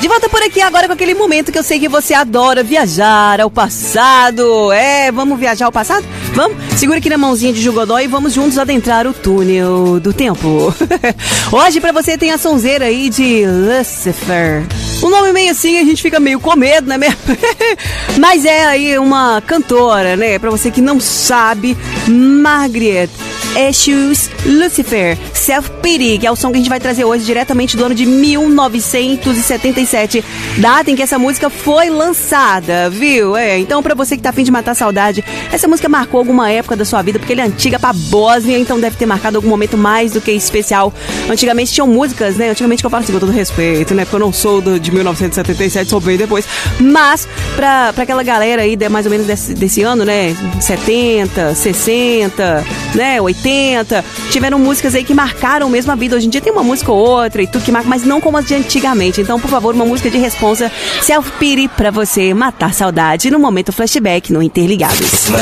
De volta por aqui agora com aquele momento que eu sei que você adora, viajar ao passado. Vamos viajar ao passado? Vamos? Segura aqui na mãozinha de Jugodó e vamos juntos adentrar o túnel do tempo. Hoje pra você tem a sonzeira aí de Lucifer. Um nome meio assim, a gente fica meio com medo, né mesmo? Mas é aí uma cantora, né? Pra você que não sabe, Margaret Ashes Lucifer, Self Pity, que é o som que a gente vai trazer hoje diretamente do ano de 1977, data em que essa música foi lançada, viu? Então pra você que tá afim de matar a saudade, essa música marcou alguma época da sua vida, porque ela é antiga pra Bósnia, então deve ter marcado algum momento mais do que especial. Antigamente tinham músicas, né? Antigamente que eu falo assim com todo respeito, né? Porque eu não sou de 1977, sou bem depois. Mas pra aquela galera aí, mais ou menos desse ano, né? 70, 60, né? 80, tiveram músicas aí que marcaram mesmo a vida. Hoje em dia tem uma música ou outra e tudo que marca, mas não como as de antigamente. Então, por favor, uma música de responsa, Self Pity, pra você matar saudade no momento flashback no Interligados.